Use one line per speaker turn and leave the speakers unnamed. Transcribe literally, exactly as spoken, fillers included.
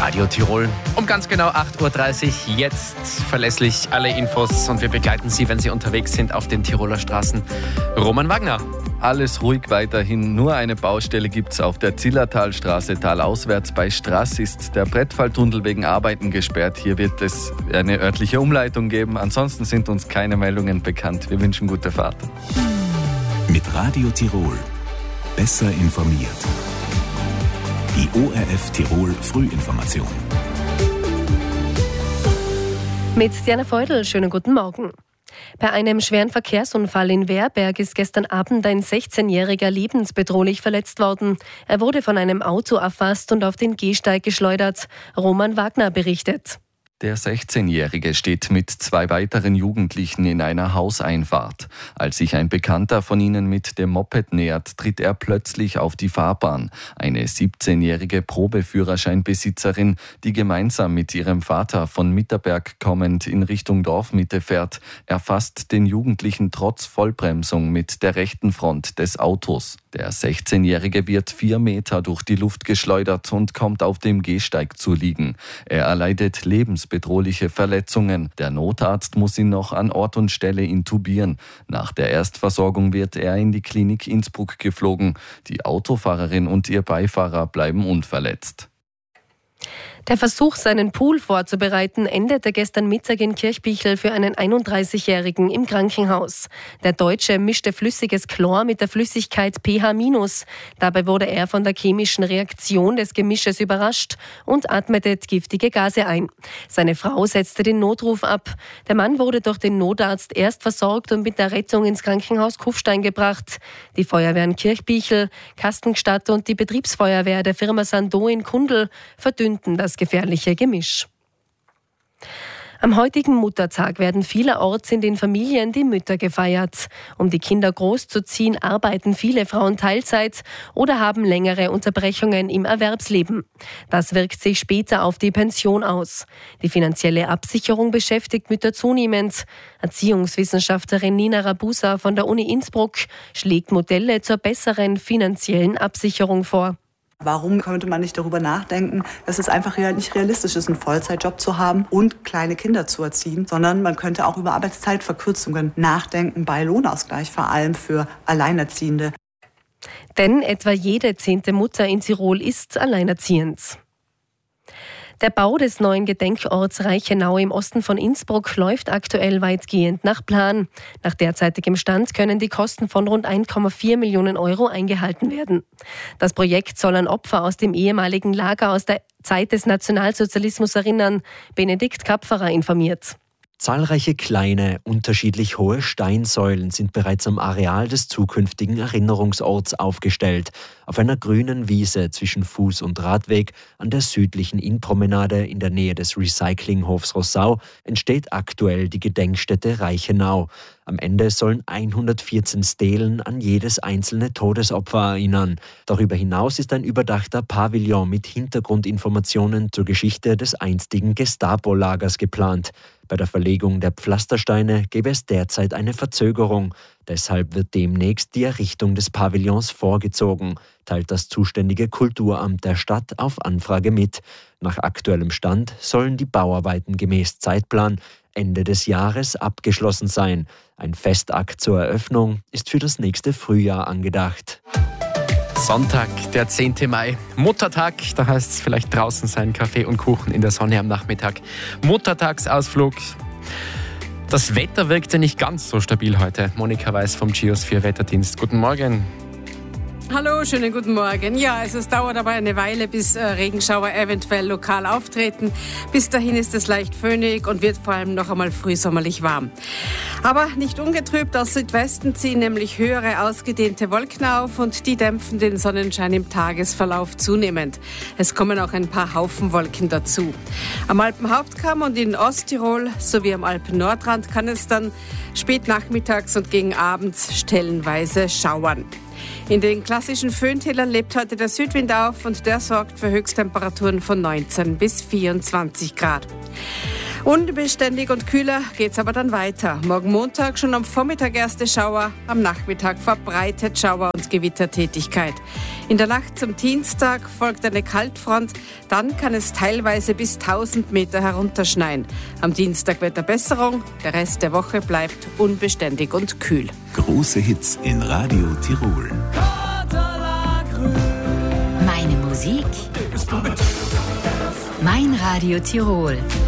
Radio Tirol. Um ganz genau acht Uhr dreißig, jetzt verlässlich alle Infos und wir begleiten Sie, wenn Sie unterwegs sind auf den Tiroler Straßen. Roman Wagner.
Alles ruhig weiterhin, nur eine Baustelle gibt's auf der Zillertalstraße talauswärts. Bei Strass ist der Brettfalltunnel wegen Arbeiten gesperrt. Hier wird es eine örtliche Umleitung geben. Ansonsten sind uns keine Meldungen bekannt. Wir wünschen gute Fahrt.
Mit Radio Tirol. Besser informiert. Die O R F Tirol Frühinformation.
Mit Diana Feudel, schönen guten Morgen. Bei einem schweren Verkehrsunfall in Werberg ist gestern Abend ein sechzehnjähriger lebensbedrohlich verletzt worden. Er wurde von einem Auto erfasst und auf den Gehsteig geschleudert. Roman Wagner berichtet.
Der sechzehnjährige steht mit zwei weiteren Jugendlichen in einer Hauseinfahrt. Als sich ein Bekannter von ihnen mit dem Moped nähert, tritt er plötzlich auf die Fahrbahn. Eine siebzehnjährige Probeführerscheinbesitzerin, die gemeinsam mit ihrem Vater von Mitterberg kommend in Richtung Dorfmitte fährt, erfasst den Jugendlichen trotz Vollbremsung mit der rechten Front des Autos. Der sechzehnjährige wird vier Meter durch die Luft geschleudert und kommt auf dem Gehsteig zu liegen. Er erleidet lebensbedrohliche Verletzungen. Der Notarzt muss ihn noch an Ort und Stelle intubieren. Nach der Erstversorgung wird er in die Klinik Innsbruck geflogen. Die Autofahrerin und ihr Beifahrer bleiben unverletzt.
Der Versuch, seinen Pool vorzubereiten, endete gestern Mittag in Kirchbichl für einen einunddreißigjährigen im Krankenhaus. Der Deutsche mischte flüssiges Chlor mit der Flüssigkeit pH-. Dabei wurde er von der chemischen Reaktion des Gemisches überrascht und atmete giftige Gase ein. Seine Frau setzte den Notruf ab. Der Mann wurde durch den Notarzt erst versorgt und mit der Rettung ins Krankenhaus Kufstein gebracht. Die Feuerwehren Kirchbichl, Kastenstadt und die Betriebsfeuerwehr der Firma Sandow in Kundl verdünnten das gefährliche Gemisch. Am heutigen Muttertag werden vielerorts in den Familien die Mütter gefeiert. Um die Kinder großzuziehen, arbeiten viele Frauen Teilzeit oder haben längere Unterbrechungen im Erwerbsleben. Das wirkt sich später auf die Pension aus. Die finanzielle Absicherung beschäftigt Mütter zunehmend. Erziehungswissenschaftlerin Nina Rabusa von der Uni Innsbruck schlägt Modelle zur besseren finanziellen Absicherung vor.
Warum könnte man nicht darüber nachdenken, dass es einfach nicht realistisch ist, einen Vollzeitjob zu haben und kleine Kinder zu erziehen, sondern man könnte auch über Arbeitszeitverkürzungen nachdenken bei Lohnausgleich, vor allem für Alleinerziehende.
Denn etwa jede zehnte Mutter in Tirol ist alleinerziehend. Der Bau des neuen Gedenkorts Reichenau im Osten von Innsbruck läuft aktuell weitgehend nach Plan. Nach derzeitigem Stand können die Kosten von rund ein Komma vier Millionen Euro eingehalten werden. Das Projekt soll an Opfer aus dem ehemaligen Lager aus der Zeit des Nationalsozialismus erinnern. Benedikt Kapferer informiert.
Zahlreiche kleine, unterschiedlich hohe Steinsäulen sind bereits am Areal des zukünftigen Erinnerungsorts aufgestellt. Auf einer grünen Wiese zwischen Fuß- und Radweg an der südlichen Innpromenade in der Nähe des Recyclinghofs Rossau entsteht aktuell die Gedenkstätte Reichenau. Am Ende sollen hundertvierzehn Stelen an jedes einzelne Todesopfer erinnern. Darüber hinaus ist ein überdachter Pavillon mit Hintergrundinformationen zur Geschichte des einstigen Gestapo-Lagers geplant. Bei der Verlegung der Pflastersteine gäbe es derzeit eine Verzögerung. Deshalb wird demnächst die Errichtung des Pavillons vorgezogen, teilt das zuständige Kulturamt der Stadt auf Anfrage mit. Nach aktuellem Stand sollen die Bauarbeiten gemäß Zeitplan Ende des Jahres abgeschlossen sein. Ein Festakt zur Eröffnung ist für das nächste Frühjahr angedacht.
Sonntag, der zehnte Mai, Muttertag, da heißt es vielleicht draußen sein, Kaffee und Kuchen in der Sonne am Nachmittag. Muttertagsausflug. Das Wetter wirkt ja nicht ganz so stabil heute. Monika Weiß vom Geosphere Wetterdienst. Guten Morgen.
Hallo, schönen guten Morgen. Ja, also es dauert aber eine Weile, bis äh, Regenschauer eventuell lokal auftreten. Bis dahin ist es leicht föhnig und wird vor allem noch einmal frühsommerlich warm. Aber nicht ungetrübt, aus Südwesten ziehen nämlich höhere ausgedehnte Wolken auf und die dämpfen den Sonnenschein im Tagesverlauf zunehmend. Es kommen auch ein paar Haufenwolken dazu. Am Alpenhauptkamm und in Osttirol sowie am Alpennordrand kann es dann spät nachmittags und gegen abends stellenweise schauern. In den klassischen Föhntälern lebt heute der Südwind auf und der sorgt für Höchsttemperaturen von neunzehn bis vierundzwanzig Grad. Unbeständig und kühler geht's aber dann weiter. Morgen Montag schon am Vormittag erste Schauer, am Nachmittag verbreitet Schauer und Gewittertätigkeit. In der Nacht zum Dienstag folgt eine Kaltfront, dann kann es teilweise bis tausend Meter herunterschneien. Am Dienstag Wetterbesserung, der Rest der Woche bleibt unbeständig und kühl.
Große Hits in Radio Tirol.
Meine Musik, mein Radio Tirol.